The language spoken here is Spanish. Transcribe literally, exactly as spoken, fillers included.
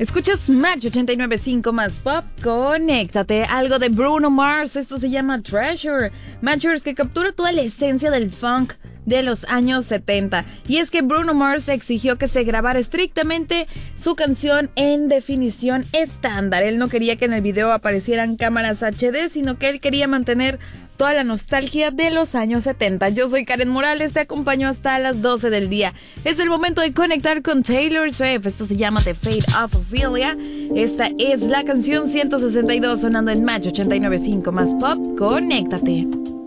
Escuchas Match ochenta y nueve punto cinco más Pop, conéctate. Algo de Bruno Mars, esto se llama Treasure. Matchers que captura toda la esencia del funk de los años setenta. Y es que Bruno Mars exigió que se grabara estrictamente su canción en definición estándar. Él no quería que en el video aparecieran cámaras H D, sino que él quería mantener toda la nostalgia de los años setenta. Yo soy Karen Morales, te acompaño hasta las doce del día. Es el momento de conectar con Taylor Swift. Esto se llama The Fate of Ophelia. Esta es la canción ciento sesenta y dos sonando en Match ochenta y nueve punto cinco más Pop. Conéctate.